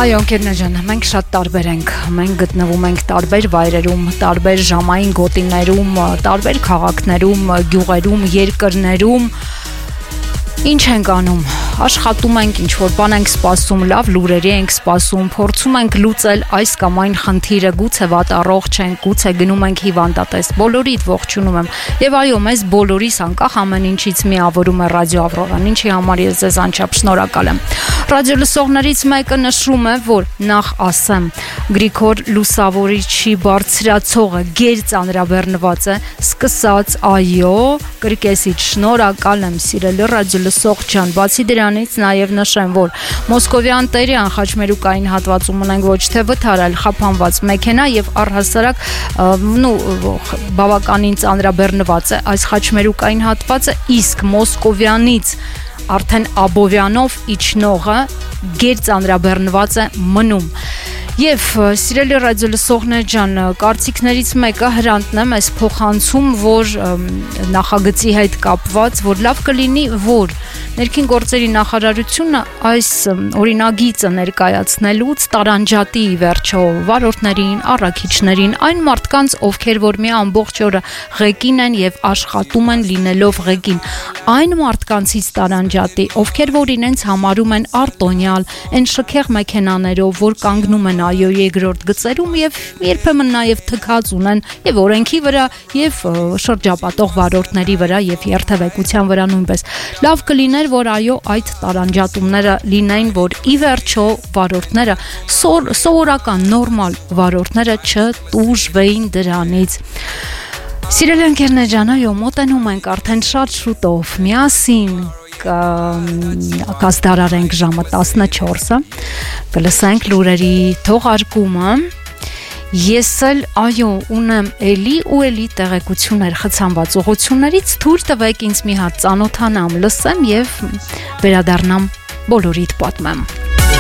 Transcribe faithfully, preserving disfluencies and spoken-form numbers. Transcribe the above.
Այո, ընկերներ, մենք շատ տարբեր ենք, մենք գտնվում ենք տարբեր վայրերում, տարբեր ժամային գոտիներում, տարբեր քաղաքներում, գյուղերում, երկրներում, ինչ ենք անում, աշխատում ենք, ինչ-որ բան ենք սպասում, լավ լուրերի ենք սպասում, փորձում ենք լուծել այս կամ այն խնդիրը, գուցե վատառողջ ենք, գուցե գնում ենք հիվանդատես, բոլորիդ ողջունում եմ, եւ այո, մեզ բոլորիս անկախ ամեն ինչից միավորում է ռադիո Ավրորան, ինչի համար ես ձեզ անչափ շնորհակալ եմ։ Ռադիո լսողներից մեկը նշում է, որ նախ ասեմ, Գրիգոր Լուսավորիչի բարձրացողը գերծանրաբեռնված է, սկսած, այո, կրկեսիչ շնորհակալ եմ, սիրելի ռադիո լսող ջան, բացի դրանից նաև նշեմ, որ Մոսկովյան Տերյան խաչմերուկային հատվածում ունենք ոչ թե վթարել խափանված մեքենա եւ առհասարակ նու բավականին ծանրաբեռնված է այս խաչմերուկային հատվածը, իսկ Մոսկովյանից արդեն Աբովյանով իջնողը գերծանրաբեռնված է մնում։ Եվ սիրելի ռադիո լսողներ ջան, կարծիքներից մեկը Հրանտն է մեզ փոխանցում, որ նախագծի հետ կապված, որ լավ կլինի, որ ներքին գործերի նախարարությունը այս օրինագիծը ներկայացնելուց տարանջատի վերջո վարորդներին, առաքիչներին, այն մարդկանց, ովքեր որ մի ամբողջ օրը ղեկին են եւ աշխատում են լինելով ղեկին, այն մարդկանցից տարանջատի, ովքեր որ իրենց համարում են արտոնյալ, այն շքեղ մեքենաներով, որ կանգնում են այո երկրորդ գծերում եւ երբեմն նաեւ թքած ունեն եւ օրենքի վրա եւ շրջապատող վարորդների վրա եւ երթևեկության վրա նույնպես լավ կլիներ, որ այո այդ տարանջատումները լինեին, որ ի վերջո վարորդները սովորական նորմալ վարորդները չտուժվեին դրանից։ Սիրելի ընկերներ ջան, այո, մոտենում ենք արդեն շատ շուտով, միասին կազդարարենք ժամը տասնչորսը, կլսենք լուրերի թողարկումը, ես էլ, այո, ունեմ էլի ու էլի տեղեկություններ խցանված ուղղություններից, թույլ տվեք ինձ մի հատ ծանոթանամ, լսեմ եւ վերադառնամ բոլորիդ պատմեմ։